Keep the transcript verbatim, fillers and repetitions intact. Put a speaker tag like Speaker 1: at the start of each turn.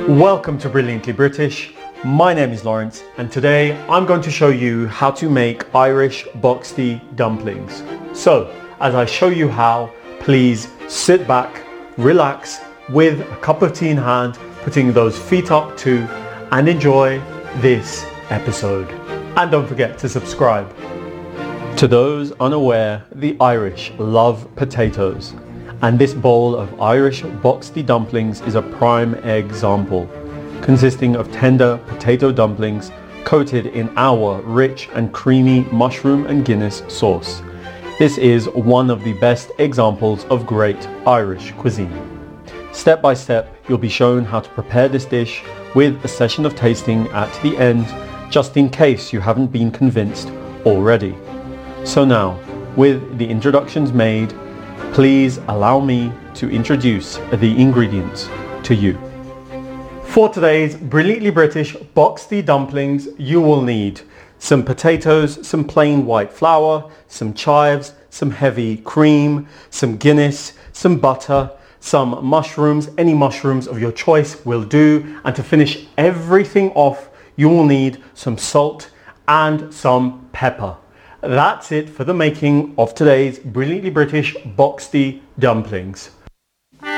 Speaker 1: Welcome to Brilliantly British. My name is Lawrence and today I'm going to show you how to make Irish boxty dumplings. So as I show you how, please sit back, relax with a cup of tea in hand, putting those feet up too, and enjoy this episode. And don't forget to subscribe. To those unaware, the Irish love potatoes. And this bowl of Irish boxty dumplings is a prime example, consisting of tender potato dumplings coated in our rich and creamy mushroom and Guinness sauce. This is one of the best examples of great Irish cuisine. Step by step, you'll be shown how to prepare this dish with a session of tasting at the end, just in case you haven't been convinced already. So now, with the introductions made, please allow me to introduce the ingredients to you. For today's Brilliantly British boxty dumplings, you will need some potatoes, some plain white flour, some chives, some heavy cream, some Guinness, some butter, some mushrooms, any mushrooms of your choice will do. And to finish everything off, you will need some salt and some pepper. That's it for the making of today's Brilliantly British boxty dumplings.